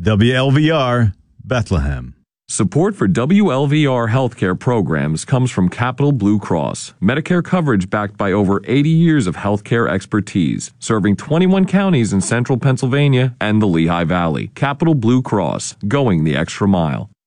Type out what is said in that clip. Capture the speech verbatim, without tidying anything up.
W L V R, Bethlehem. Support for W L V R healthcare programs comes from Capital Blue Cross, Medicare coverage backed by over eighty years of healthcare expertise, serving twenty-one counties in central Pennsylvania and the Lehigh Valley. Capital Blue Cross, going the extra mile.